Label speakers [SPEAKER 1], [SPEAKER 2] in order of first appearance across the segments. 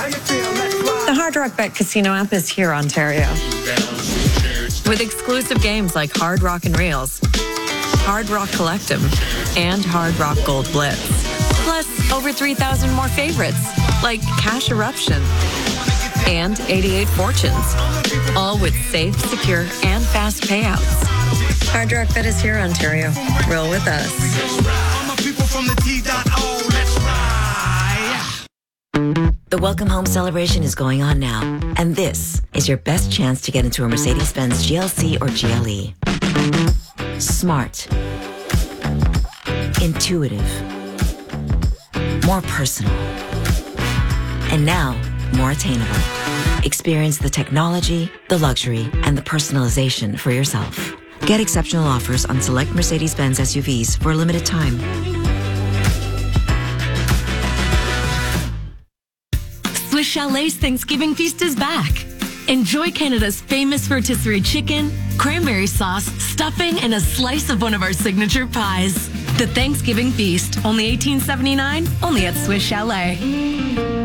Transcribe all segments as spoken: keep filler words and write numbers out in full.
[SPEAKER 1] The Hard Rock Bet Casino app is here, Ontario. With exclusive games like Hard Rock and Reels, Hard Rock Collectum, and Hard Rock Gold Blitz. Plus, over three thousand more favorites, like Cash Eruption and eighty-eight Fortunes. All with safe, secure, and fast payouts. Hard Rock Bet is here, Ontario. Roll with us.
[SPEAKER 2] The Welcome Home celebration is going on now, and this is your best chance to get into a Mercedes-Benz G L C or G L E. Smart, intuitive, more personal, and now more attainable. Experience the technology, the luxury, and the personalization for yourself. Get exceptional offers on select Mercedes-Benz S U Vs for a limited time.
[SPEAKER 3] Swiss Chalet's Thanksgiving feast is back. Enjoy Canada's famous rotisserie chicken, cranberry sauce, stuffing, and a slice of one of our signature pies. The Thanksgiving feast, only eighteen seventy-nine, only at Swiss Chalet.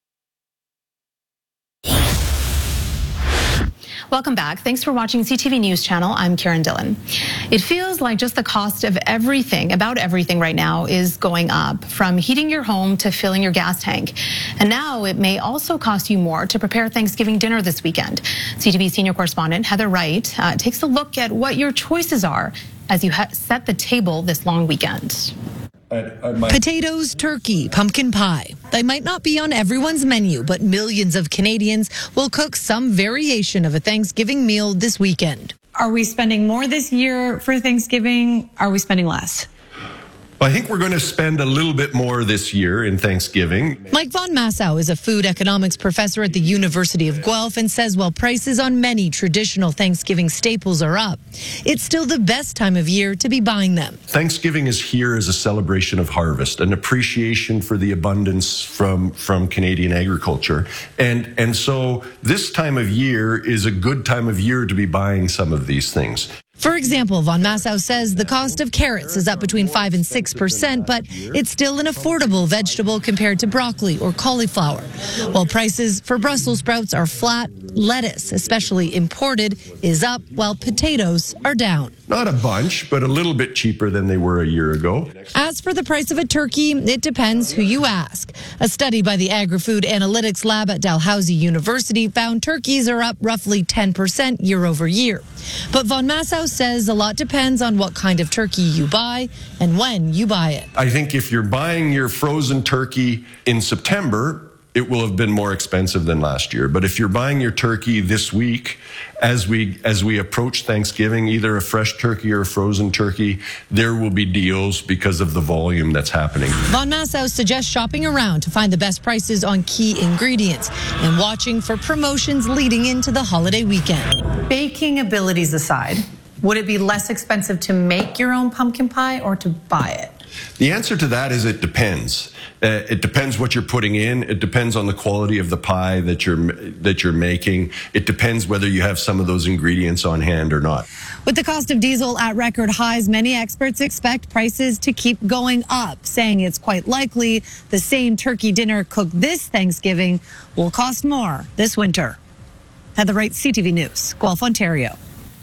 [SPEAKER 4] Welcome back. Thanks for watching C T V News Channel. I'm Karen Dillon. It feels like just the cost of everything, about everything right now, is going up, from heating your home to filling your gas tank. And now it may also cost you more to prepare Thanksgiving dinner this weekend. C T V senior correspondent Heather Wright uh, takes a look at what your choices are as you set the table this long weekend.
[SPEAKER 5] Potatoes, turkey, pumpkin pie. They might not be on everyone's menu, but millions of Canadians will cook some variation of a Thanksgiving meal this weekend.
[SPEAKER 1] Are we spending more this year for Thanksgiving? Are we spending less?
[SPEAKER 6] I think we're going to spend a little bit more this year in Thanksgiving.
[SPEAKER 5] Mike Von Massow is a food economics professor at the University of Guelph and says while prices on many traditional Thanksgiving staples are up, it's still the best time of year to be buying them.
[SPEAKER 6] Thanksgiving is here as a celebration of harvest, an appreciation for the abundance from, from Canadian agriculture. And, and so this time of year is a good time of year to be buying some of these things.
[SPEAKER 5] For example, Von Massow says the cost of carrots is up between five and six percent, but it's still an affordable vegetable compared to broccoli or cauliflower. While prices for Brussels sprouts are flat, lettuce, especially imported, is up, while potatoes are down.
[SPEAKER 6] Not a bunch, but a little bit cheaper than they were a year ago.
[SPEAKER 5] As for the price of a turkey, it depends who you ask. A study by the Agri-Food Analytics Lab at Dalhousie University found turkeys are up roughly ten percent year over year. But Von Massow says a lot depends on what kind of turkey you buy and when you buy it.
[SPEAKER 6] I think if you're buying your frozen turkey in September, it will have been more expensive than last year. But if you're buying your turkey this week, as we as we approach Thanksgiving, either a fresh turkey or a frozen turkey, there will be deals because of the volume that's happening.
[SPEAKER 5] Von Massow suggests shopping around to find the best prices on key ingredients and watching for promotions leading into the holiday weekend.
[SPEAKER 1] Baking abilities aside, would it be less expensive to make your own pumpkin pie or to buy it?
[SPEAKER 6] The answer to that is it depends. Uh, it depends what you're putting in. It depends on the quality of the pie that you're that you're making. It depends whether you have some of those ingredients on hand or not.
[SPEAKER 5] With the cost of diesel at record highs, many experts expect prices to keep going up, saying it's quite likely the same turkey dinner cooked this Thanksgiving will cost more this winter. Heather Wright, C T V News, Guelph, Ontario.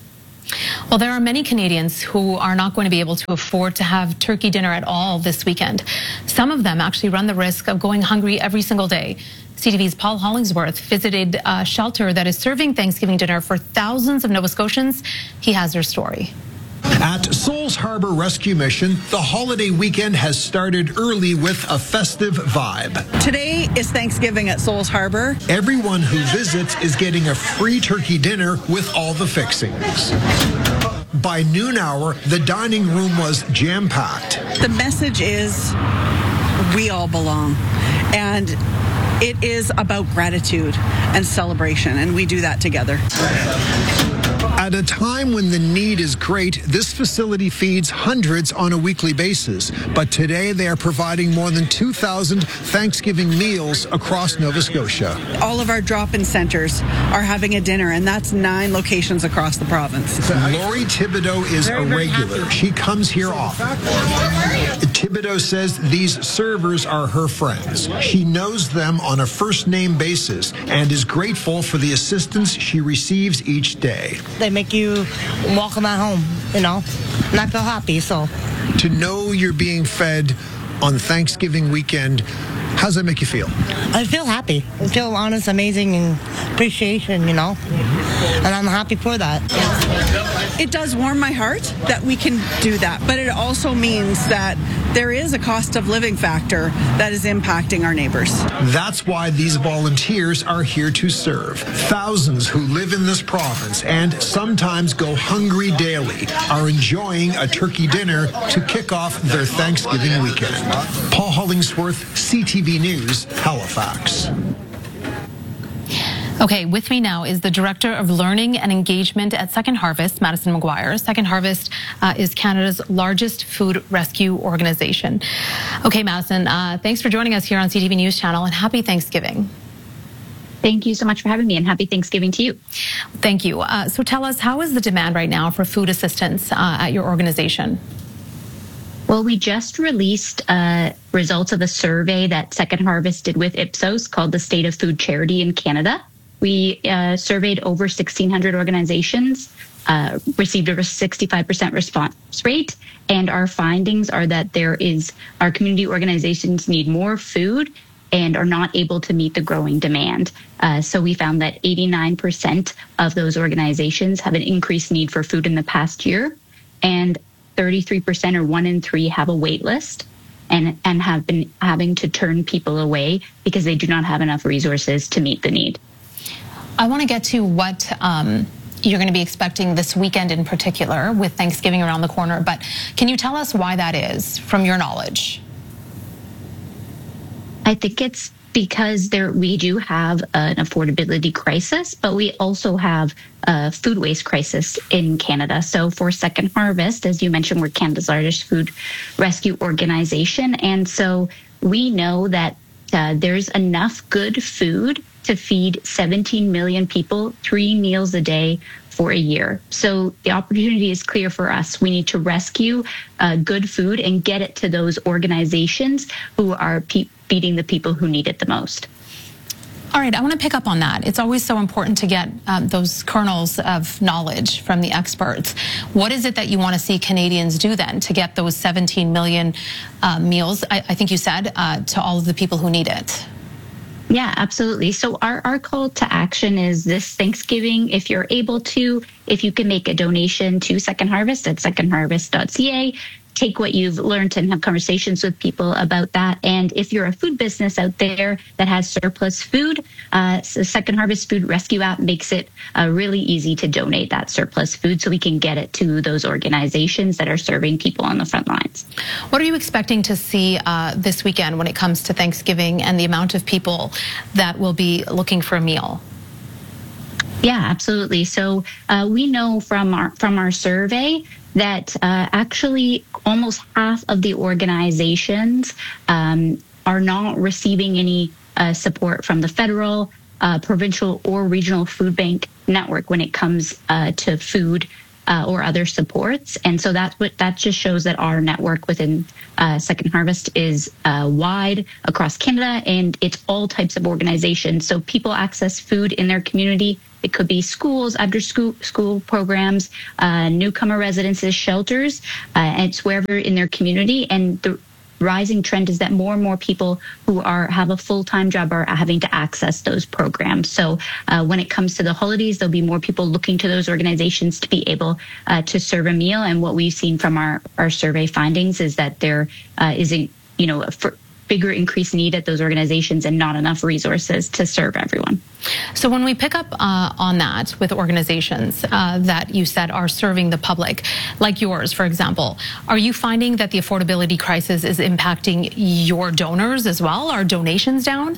[SPEAKER 4] Well, there are many Canadians who are not going to be able to afford to have turkey dinner at all this weekend. Some of them actually run the risk of going hungry every single day. C T V's Paul Hollingsworth visited a shelter that is serving Thanksgiving dinner for thousands of Nova Scotians. He has their story.
[SPEAKER 7] At Souls Harbor Rescue Mission, the holiday weekend has started early with a festive vibe.
[SPEAKER 8] Today is Thanksgiving at Souls Harbor.
[SPEAKER 7] Everyone who visits is getting a free turkey dinner with all the fixings. By noon hour, the dining room was jam-packed.
[SPEAKER 8] The message is, we all belong. And it is about gratitude and celebration, and we do that together.
[SPEAKER 7] At a time when the need is great, this facility feeds hundreds on a weekly basis. But today they are providing more than two thousand Thanksgiving meals across Nova Scotia.
[SPEAKER 8] All of our drop-in centers are having a dinner, and that's nine locations across the province.
[SPEAKER 7] Lori Thibodeau is a regular. She comes here often. Thibodeau says these servers are her friends. She knows them on a first-name basis and is grateful for the assistance she receives each day.
[SPEAKER 9] They make you welcome at home, you know, and I feel happy, so.
[SPEAKER 7] To know you're being fed on Thanksgiving weekend, how does that make you feel?
[SPEAKER 9] I feel happy. I feel honest, amazing, and appreciation, you know, and I'm happy for that.
[SPEAKER 8] It does warm my heart that we can do that, but it also means that there is a cost of living factor that is impacting our neighbors.
[SPEAKER 7] That's why these volunteers are here to serve. Thousands who live in this province and sometimes go hungry daily are enjoying a turkey dinner to kick off their Thanksgiving weekend. Paul Hollingsworth, C T V News, Halifax.
[SPEAKER 4] Okay, with me now is the Director of Learning and Engagement at Second Harvest, Madison McGuire. Second Harvest uh, is Canada's largest food rescue organization. Okay, Madison, uh, thanks for joining us here on C T V News Channel, and happy Thanksgiving.
[SPEAKER 10] Thank you so much for having me, and happy Thanksgiving to you.
[SPEAKER 4] Thank you. Uh, so tell us, how is the demand right now for food assistance uh, at your organization?
[SPEAKER 10] Well, we just released uh, results of a survey that Second Harvest did with Ipsos called the State of Food Charity in Canada. We uh, surveyed over sixteen hundred organizations, uh, received over sixty-five percent response rate, and our findings are that there is our community organizations need more food and are not able to meet the growing demand. Uh, so we found that eighty-nine percent of those organizations have an increased need for food in the past year, and thirty-three percent or one in three have a wait list and, and have been having to turn people away because they do not have enough resources to meet the need.
[SPEAKER 4] I want to get to what um, you're going to be expecting this weekend in particular, with Thanksgiving around the corner, but can you tell us why that is, from your knowledge?
[SPEAKER 10] I think it's because there we do have an affordability crisis, but we also have a food waste crisis in Canada. So for Second Harvest, as you mentioned, we're Canada's largest food rescue organization, and so we know that uh, there's enough good food to feed seventeen million people three meals a day for a year. So the opportunity is clear for us. We need to rescue uh, good food and get it to those organizations who are pe- feeding the people who need it the most.
[SPEAKER 4] All right, I want to pick up on that. It's always so important to get um, those kernels of knowledge from the experts. What is it that you want to see Canadians do then to get those seventeen million uh, meals, I, I think you said, uh, to all of the people who need it?
[SPEAKER 10] Yeah, absolutely. So our, our call to action is this Thanksgiving, if you're able to, if you can make a donation to Second Harvest at second harvest dot c a, take what you've learned and have conversations with people about that. And if you're a food business out there that has surplus food, uh, so Second Harvest Food Rescue app makes it uh, really easy to donate that surplus food so we can get it to those organizations that are serving people on the front lines.
[SPEAKER 4] What are you expecting to see uh, this weekend when it comes to Thanksgiving and the amount of people that will be looking for a meal?
[SPEAKER 10] Yeah, absolutely. So uh, we know from our from our survey that uh, actually almost half of the organizations um, are not receiving any uh, support from the federal, uh, provincial, or regional food bank network when it comes uh, to food uh, or other supports. And so that's what that just shows that our network within uh, Second Harvest is uh, wide across Canada, and it's all types of organizations. So people access food in their community. It could be schools, after school school programs, uh, newcomer residences, shelters, uh, and it's wherever in their community. And the rising trend is that more and more people who are have a full-time job are having to access those programs. So uh, when it comes to the holidays, there'll be more people looking to those organizations to be able uh, to serve a meal. And what we've seen from our, our survey findings is that there uh, is a, you know, a for, bigger increased need at those organizations and not enough resources to serve everyone.
[SPEAKER 4] So when we pick up uh, on that with organizations uh, that you said are serving the public, like yours, for example, are you finding that the affordability crisis is impacting your donors as well? Are donations down?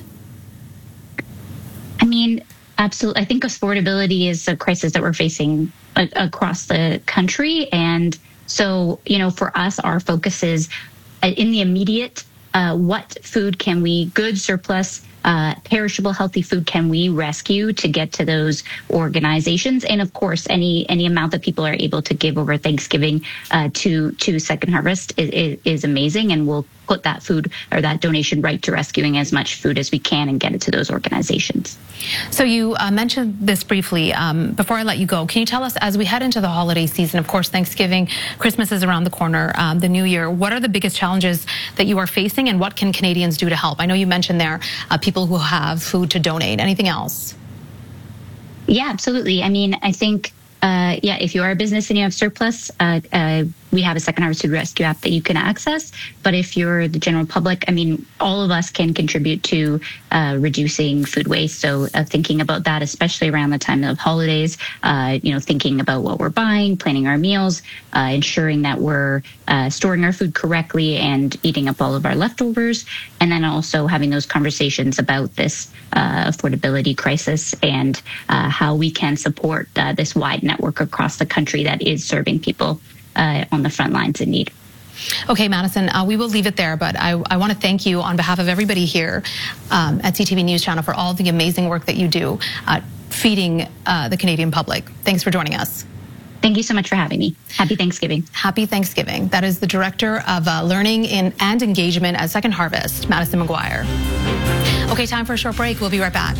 [SPEAKER 10] I mean, absolutely. I think affordability is a crisis that we're facing a- across the country. And so, you know, for us, our focus is in the immediate. Uh, what food can we, good surplus uh, perishable healthy food can we rescue to get to those organizations? And of course, any any amount that people are able to give over Thanksgiving uh, to to Second Harvest is, is, is amazing, and we'll put that food or that donation right to rescuing as much food as we can and get it to those organizations.
[SPEAKER 4] So you uh, mentioned this briefly. Um, before I let you go, can you tell us, as we head into the holiday season, of course, Thanksgiving, Christmas is around the corner, um, the New Year, what are the biggest challenges that you are facing, and what can Canadians do to help? I know you mentioned there uh, people who have food to donate. Anything else?
[SPEAKER 10] Yeah, absolutely. I mean, I think, uh, yeah, if you are a business and you have surplus, uh, uh, we have a Second Harvest Food Rescue app that you can access. But if you're the general public, I mean, all of us can contribute to uh, reducing food waste. So uh, thinking about that, especially around the time of holidays, uh, you know, thinking about what we're buying, planning our meals, uh, ensuring that we're uh, storing our food correctly and eating up all of our leftovers. And then also having those conversations about this uh, affordability crisis and uh, how we can support uh, this wide network across the country that is serving people Uh, on the front lines in need.
[SPEAKER 4] Okay, Madison, uh, we will leave it there, but I, I want to thank you on behalf of everybody here um, at C T V News Channel for all the amazing work that you do uh, feeding uh, the Canadian public. Thanks for joining us.
[SPEAKER 10] Thank you so much for having me. Happy Thanksgiving.
[SPEAKER 4] Happy Thanksgiving. That is the Director of uh, Learning in and Engagement at Second Harvest, Madison Maguire. Okay, time for a short break. We'll be right back.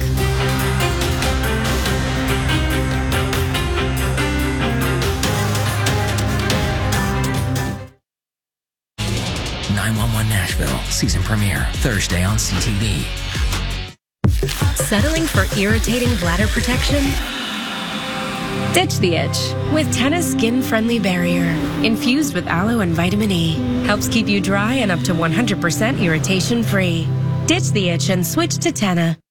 [SPEAKER 11] nine one one Nashville, season premiere, Thursday on C T V.
[SPEAKER 12] Settling for irritating bladder protection? Ditch the itch with Tena Skin-Friendly Barrier. Infused with aloe and vitamin E. Helps keep you dry and up to one hundred percent irritation-free. Ditch the itch and switch to Tena.